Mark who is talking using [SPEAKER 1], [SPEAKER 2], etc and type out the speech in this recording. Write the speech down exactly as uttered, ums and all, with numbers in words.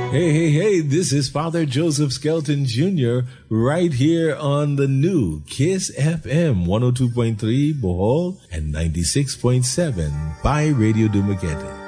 [SPEAKER 1] Hey, hey, hey, this is Father Joseph Skelton Junior right here on the new Kiss F M one oh two point three Bohol and ninety-six point seven by Radio Dumaguete.